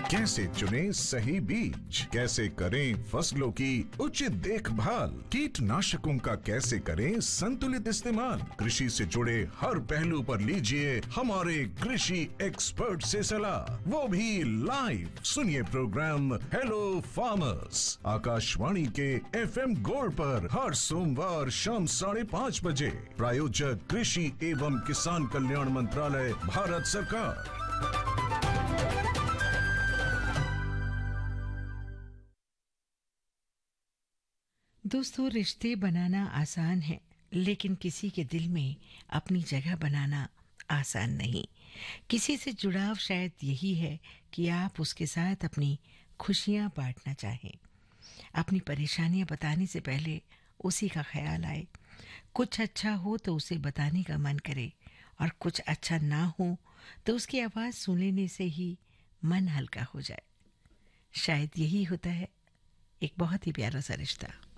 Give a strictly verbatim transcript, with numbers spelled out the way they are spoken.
कैसे चुनें सही बीज, कैसे करें फसलों की उचित देखभाल, कीटनाशकों का कैसे करें संतुलित इस्तेमाल। कृषि से जुड़े हर पहलू पर लीजिए हमारे कृषि एक्सपर्ट से सलाह, वो भी लाइव। सुनिए प्रोग्राम हेलो फार्मर्स आकाशवाणी के एफ एम गोल्ड पर हर सोमवार शाम साढ़े पाँच बजे। प्रायोजक कृषि एवं किसान कल्याण मंत्रालय, भारत सरकार। दोस्तों, रिश्ते बनाना आसान है, लेकिन किसी के दिल में अपनी जगह बनाना आसान नहीं। किसी से जुड़ाव शायद यही है कि आप उसके साथ अपनी खुशियां बांटना चाहें, अपनी परेशानियां बताने से पहले उसी का ख्याल आए। कुछ अच्छा हो तो उसे बताने का मन करे, और कुछ अच्छा ना हो तो उसकी आवाज़ सुन लेने से ही मन हल्का हो जाए। शायद यही होता है एक बहुत ही प्यारा सा रिश्ता।